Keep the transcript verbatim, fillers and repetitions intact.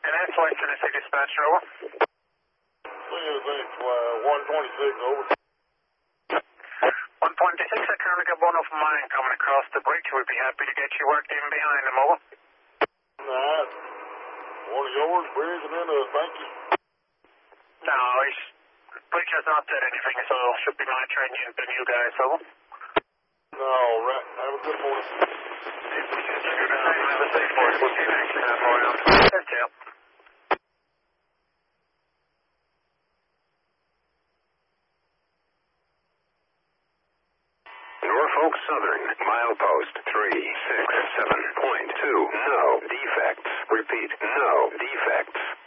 And that's West Tennessee Dispatcher, over. one twenty-six, over. one twenty-six, I currently got one of mine coming across the bridge. We'd be happy to get you worked in behind them, over. Alright. One of yours, bridging in, uh, thank you. No, he's, the bridge has not said anything, so it should be my train to you guys, over. Alright, have a good morning. Have a safe one. We'll see you next time, around. That's it. Norfolk Southern, milepost three six seven point two. No defects. Repeat, no defects.